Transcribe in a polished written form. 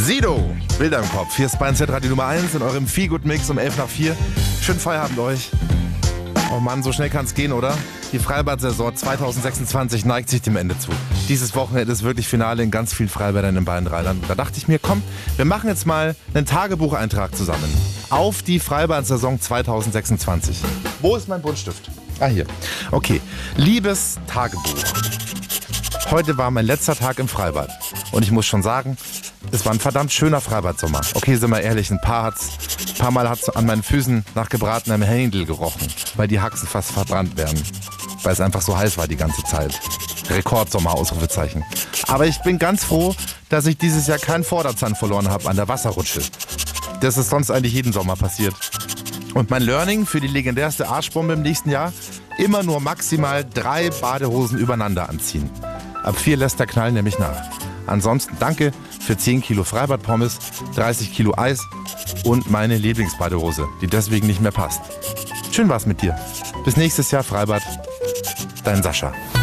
Sido, Bilder im Kopf. Hier ist Bayern Z Radio Nummer 1 in eurem Feelgood-Mix um 11 nach 4. Schönen Feierabend euch. Oh Mann, so schnell kann es gehen, oder? Die Freibad-Saison 2026 neigt sich dem Ende zu. Dieses Wochenende ist wirklich Finale in ganz vielen Freibädern in Bayern-Rheinland. Da dachte ich mir, komm, wir machen jetzt mal einen Tagebucheintrag zusammen. Auf die Freibad-Saison 2026. Wo ist mein Buntstift? Ah, hier. Okay. Liebes Tagebuch. Heute war mein letzter Tag im Freibad. Und ich muss schon sagen, es war ein verdammt schöner Freibad-Sommer. Okay, sind wir ehrlich, ein paar Mal hat es an meinen Füßen nach gebratenem Händel gerochen, weil die Haxen fast verbrannt werden. Weil es einfach so heiß war die ganze Zeit. Rekordsommer, Ausrufezeichen. Aber ich bin ganz froh, dass ich dieses Jahr keinen Vorderzahn verloren habe an der Wasserrutsche. Das ist sonst eigentlich jeden Sommer passiert. Und mein Learning für die legendärste Arschbombe im nächsten Jahr: immer nur maximal 3 Badehosen übereinander anziehen. Ab 4 lässt der Knall nämlich nach. Ansonsten danke für 10 Kilo Freibad-Pommes, 30 Kilo Eis und meine Lieblingsbadehose, die deswegen nicht mehr passt. Schön war's mit dir. Bis nächstes Jahr Freibad. Dein Sascha.